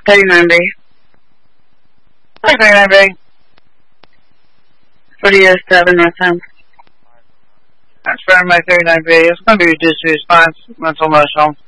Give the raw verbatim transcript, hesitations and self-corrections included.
thirty-nine B. Hi, thirty-nine B. forty years, seven, North ten. That's for my thirty-nine B. It's going to be reduced to response, mental emotional.